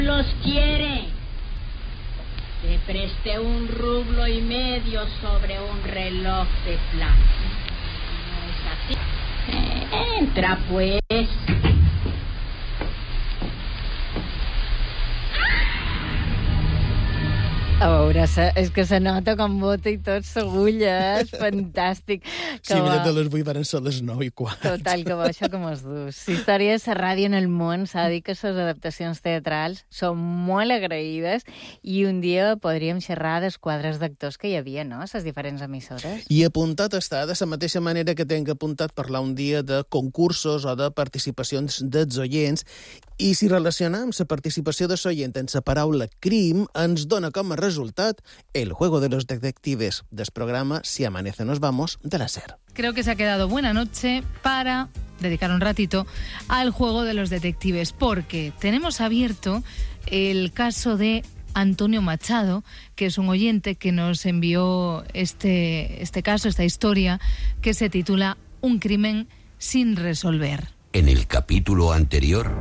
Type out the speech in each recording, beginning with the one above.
los quiere. Te presté 1,5 rublos sobre un reloj de plata. ¿No es así? Entra, pues. A veure, és que se nota com bota i tot s'agulla, és fantàstic. Sí, mira, de les 8 van ser les 9:15. Total, que bo, això com es dus. Història de la ràdio en el món, s'ha de dir que les adaptacions teatrals són molt agraïdes i un dia podríem xerrar dels quadres d'actors que hi havia, no?, a les diferents emissores. I apuntat està, de la mateixa manera que tenc apuntat parlar un dia de concursos o de participacions dels oients, i si relacionam la participació de l'oient en la paraula crim, ens dona com a resultat El juego de los detectives del programa Si amanece nos vamos de la SER. Creo que se ha quedado buena noche para dedicar un ratito al juego de los detectives, porque tenemos abierto el caso de Antonio Machado, que es un oyente que nos envió este caso, esta historia, que se titula Un crimen sin resolver. En el capítulo anterior...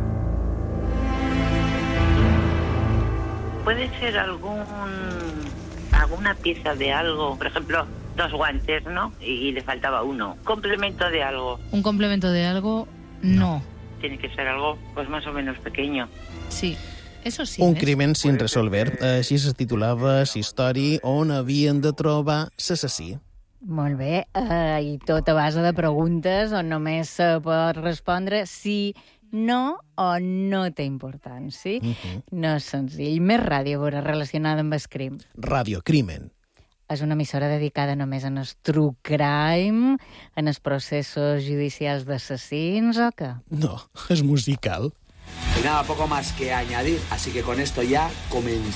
Puede ser alguna pieza de algo, por ejemplo, 2 guantes, ¿no? Y le faltaba uno. Complemento de algo. ¿Un complemento de algo? No. Tiene que ser algo, pues más o menos pequeño. Sí, eso sí. Un crimen sin resolver. Així es titulava la història on havien de trobar l'assassí. Molt bé, i tot a base de preguntes on només se pot respondre sí, no o no té importància. No és senzill. Més ràdio veure relacionada amb el crim. Radio Crimen. És una emissora dedicada només en el true crime, en els processos judicials d'assassins o què? No, és musical. Y nada, poco más que añadir, así que con esto ya comenzamos.